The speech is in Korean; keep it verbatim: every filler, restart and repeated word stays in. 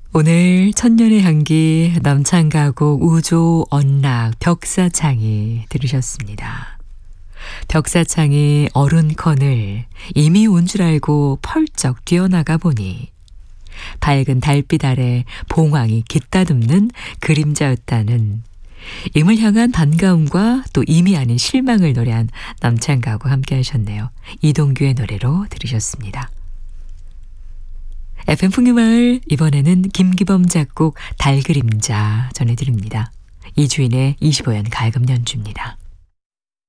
오늘 천년의 향기 남창가곡 우조 언락 벽사창이 들으셨습니다. 벽사창이 어른컨을 이미 온 줄 알고 펄쩍 뛰어나가 보니 밝은 달빛 아래 봉황이 깃다듬는 그림자였다는 임을 향한 반가움과 또 임이 아닌 실망을 노래한 남창가곡 함께 하셨네요. 이동규의 노래로 들으셨습니다. 에프엠 풍류마을 이번에는 김기범 작곡 달그림자 전해드립니다. 이주인의 이십오 연 가야금 연주입니다.